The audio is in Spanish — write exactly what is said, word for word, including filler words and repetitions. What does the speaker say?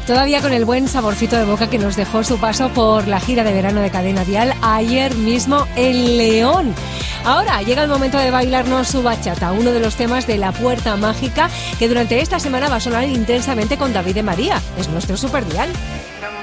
Todavía con el buen saborcito de boca que nos dejó su paso por la gira de verano de Cadena Dial ayer mismo en León. Ahora llega el momento de bailarnos su bachata, uno de los temas de La Puerta Mágica que durante esta semana va a sonar intensamente con David de María. Es nuestro superdial.